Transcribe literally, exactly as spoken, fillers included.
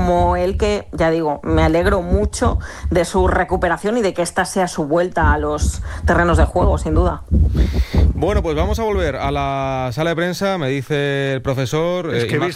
como él, que ya digo, me alegro mucho de su recuperación y de que esta sea su vuelta a los terrenos de juego, sin duda. Bueno, pues vamos a volver a la sala de prensa, me dice el profesor. Es que eh,